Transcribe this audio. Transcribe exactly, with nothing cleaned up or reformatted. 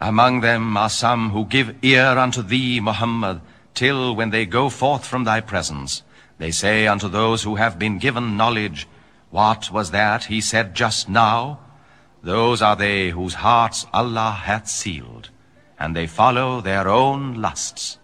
Among them are some who give ear unto thee, Muhammad, till when they go forth from thy presence, they say unto those who have been given knowledge, what was that he said just now? Those are they whose hearts Allah hath sealed, and they follow their own lusts.